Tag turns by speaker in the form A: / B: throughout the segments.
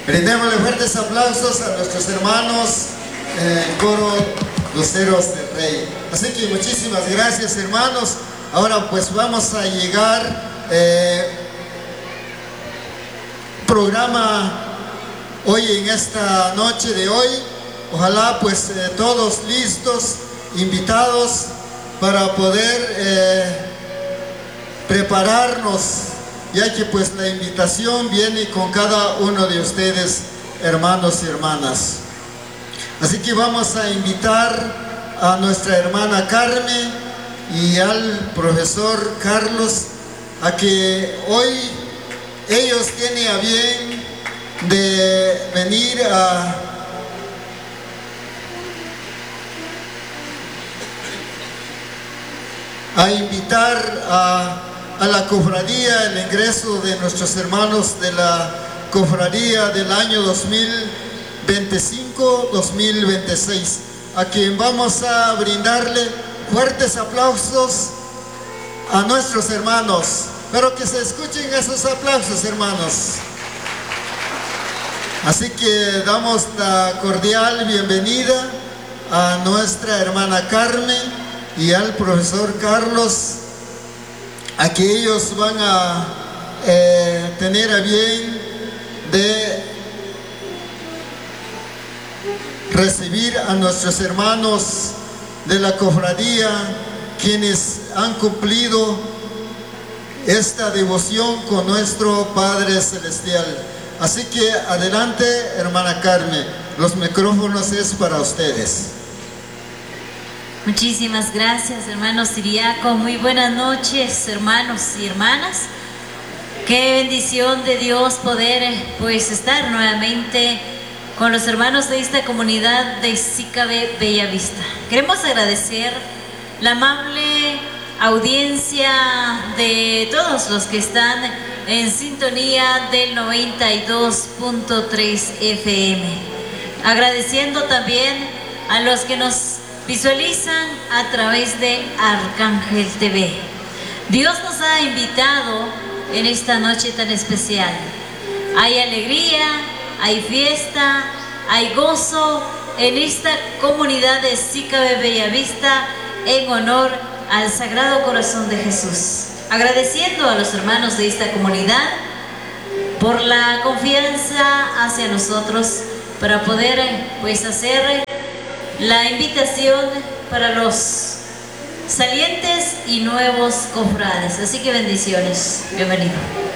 A: Brindémosle fuertes aplausos a nuestros hermanos en el coro Luceros del Rey. Así que muchísimas gracias, hermanos. Ahora pues vamos a llegar programa hoy en esta noche de hoy. Ojalá pues todos listos, invitados para poder prepararnos, ya que pues la invitación viene con cada uno de ustedes, hermanos y hermanas. Así que vamos a invitar a nuestra hermana Carmen y al profesor Carlos a que hoy ellos tienen a bien de venir a invitar a la cofradía, el ingreso de nuestros hermanos de la cofradía del año 2025-2026, a quien vamos a brindarle fuertes aplausos a nuestros hermanos, pero que se escuchen esos aplausos, hermanos. Así que damos la cordial bienvenida a nuestra hermana Carmen y al profesor Carlos, a que ellos van a tener a bien de recibir a nuestros hermanos de la cofradía, quienes han cumplido esta devoción con nuestro Padre Celestial. Así que adelante, hermana Carmen, los micrófonos es para ustedes.
B: Muchísimas gracias, hermano Siriaco. Muy buenas noches, hermanos y hermanas. Qué bendición de Dios poder pues estar nuevamente con los hermanos de esta comunidad de Sicabe Bellavista. Queremos agradecer la amable audiencia de todos los que están en sintonía del 92.3 FM. Agradeciendo también a los que nos visualizan a través de Arcángel TV. Dios nos ha invitado en esta noche tan especial. Hay alegría, hay fiesta, hay gozo en esta comunidad de Sicabe Bellavista en honor al Sagrado Corazón de Jesús. Agradeciendo a los hermanos de esta comunidad por la confianza hacia nosotros para poder pues hacer la invitación para los salientes y nuevos cofrades. Así que bendiciones. Bienvenido.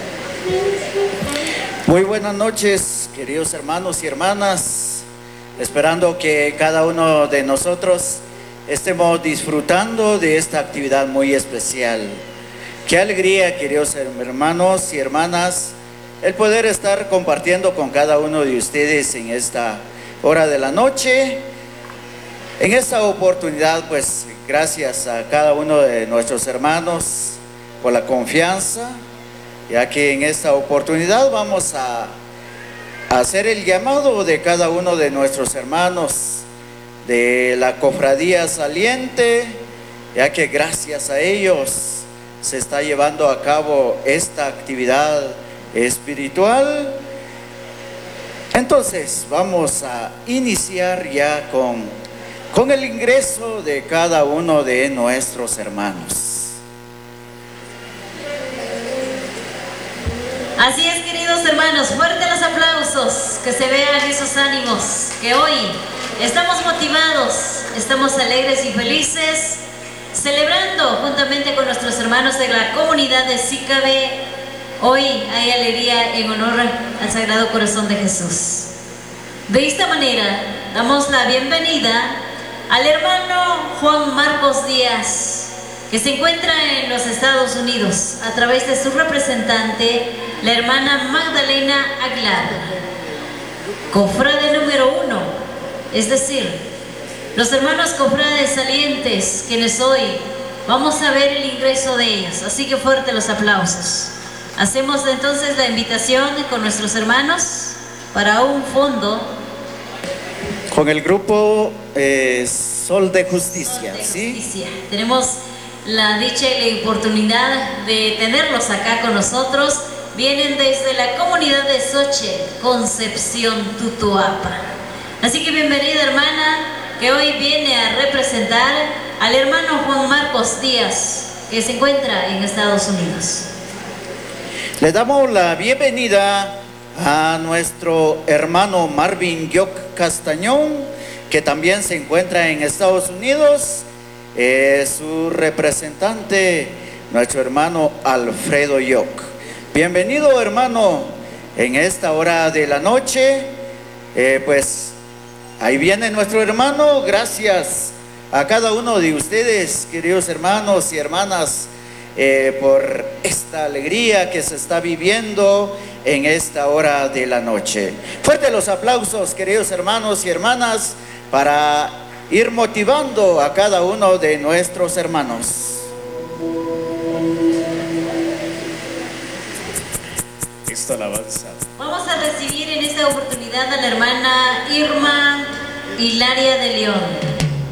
C: Muy buenas noches, queridos hermanos y hermanas. Esperando que cada uno de nosotros estemos disfrutando de esta actividad muy especial. Qué alegría, queridos hermanos y hermanas, el poder estar compartiendo con cada uno de ustedes en esta hora de la noche. En esta oportunidad, pues, gracias a cada uno de nuestros hermanos por la confianza, ya que en esta oportunidad vamos a hacer el llamado de cada uno de nuestros hermanos de la cofradía saliente, ya que gracias a ellos se está llevando a cabo esta actividad espiritual. Entonces, vamos a iniciar ya con el ingreso de cada uno de nuestros hermanos.
B: Así es, queridos hermanos, fuertes los aplausos, que se vean esos ánimos, que hoy estamos motivados, estamos alegres y felices, celebrando juntamente con nuestros hermanos de la comunidad de Sicabe. Hoy hay alegría en honor al Sagrado Corazón de Jesús. De esta manera, damos la bienvenida al hermano Juan Marcos Díaz, que se encuentra en los Estados Unidos, a través de su representante, la hermana Magdalena Aguilar, cofrade número 1, es decir, los hermanos cofrades salientes, quienes hoy vamos a ver el ingreso de ellos. Así que fuerte los aplausos. Hacemos entonces la invitación con nuestros hermanos para un fondo
C: con el grupo Sol de Justicia, ¿sí?
B: Tenemos la dicha y la oportunidad de tenerlos acá con nosotros. vienen desde la comunidad de Soche, Concepción, Tutuapa. Así que bienvenida, hermana, que hoy viene a representar al hermano Juan Marcos Díaz, que se encuentra en Estados Unidos.
C: Le damos la bienvenida a nuestro hermano Marvin Yoc Castañón, que también se encuentra en Estados Unidos. Su representante, nuestro hermano Alfredo Yoc. Bienvenido, hermano, en esta hora de la noche. Pues ahí viene nuestro hermano. Gracias a cada uno de ustedes, queridos hermanos y hermanas, por esta alegría que se está viviendo en esta hora de la noche. Fuerte los aplausos, queridos hermanos y hermanas, para ir motivando a cada uno de nuestros hermanos.
D: Esta alabanza.
B: Vamos a recibir en esta oportunidad a la hermana Irma Hilaria de León.